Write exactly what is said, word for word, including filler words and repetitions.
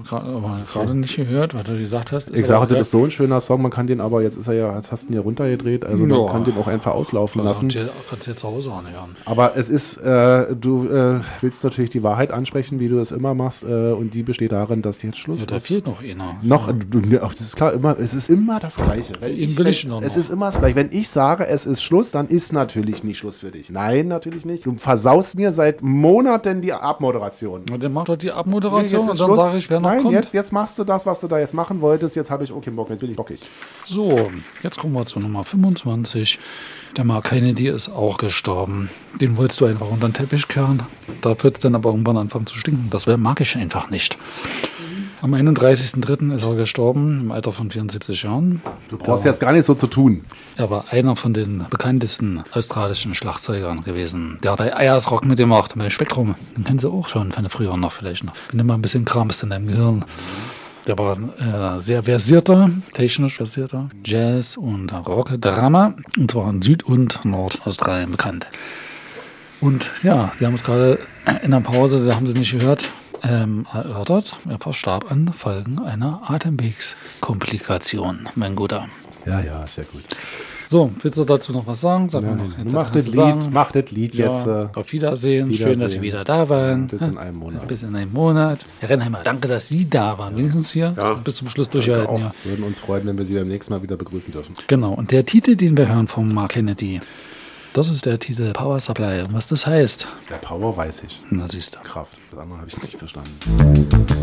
gerade nicht gehört, was du gesagt hast. Ich sage, das ist so ein schöner Song, man kann den aber, jetzt ist er ja, jetzt hast du ihn hier runtergedreht, also ja, man kann den auch einfach auslaufen lassen. Kannst du jetzt zu Hause anhören. Aber es ist, äh, du äh, willst natürlich die Wahrheit ansprechen, wie du es immer machst, äh, und die besteht darin, dass jetzt Schluss ja, ist. Da fehlt noch einer. Noch, du, das ist klar, immer, es ist immer das Gleiche. Wenn ich, will ich wenn, noch es noch. ist immer das Gleiche. Wenn ich sage, es ist Schluss, dann ist natürlich nicht Schluss für dich. Nein, natürlich nicht. Du versaust mir seit Monaten die Abmoderation. Und dann macht er die Abmoderation nee, und dann sage ich, wer noch Nein, kommt. Jetzt, jetzt machst du das, was du da jetzt machen wolltest. Jetzt habe ich okay Bock, jetzt bin ich bockig. So, jetzt kommen wir zu Nummer fünfundzwanzig. Der Mark Kennedy ist auch gestorben. Den wolltest du einfach unter den Teppich kehren. Da wird es dann aber irgendwann anfangen zu stinken. Das mag ich einfach nicht. Am einunddreißigsten dritten ist er gestorben, im Alter von vierundsiebzig Jahren. Du brauchst jetzt gar nicht so zu tun. Er war einer von den bekanntesten australischen Schlagzeugern gewesen. Der hat Ayers Rock mitgemacht bei Spektrum. Den kennen Sie auch schon, von früher noch vielleicht noch. Wenn du mal ein bisschen kramst in deinem Gehirn. Der war äh, sehr versierter, technisch versierter Jazz- und Rock-Drama. Und zwar in Süd- und Nordaustralien bekannt. Und ja, wir haben es gerade in der Pause, da haben Sie nicht gehört, ähm, erörtert. Er verstarb an Folgen einer Atemwegskomplikation, mein Guter. Ja, ja, sehr gut. So, willst du dazu noch was sagen? Sag ja, mal noch. Jetzt mach, das Lied, mach das Lied ja, jetzt. Äh, auf Wiedersehen. Wiedersehen. Schön, dass Sie wieder da waren. Bis in einem Monat. Bis in einem Monat. Herr Rennheimer, danke, dass Sie da waren. Wenigstens hier. Ja. Bis zum Schluss durchhalten. Ja. Wir würden uns freuen, wenn wir Sie beim nächsten Mal wieder begrüßen dürfen. Genau. Und der Titel, den wir hören von Mark Kennedy, das ist der Titel Power Supply. Und was das heißt? Der Power weiß ich. Na, siehst du. Kraft. Das andere habe ich nicht verstanden.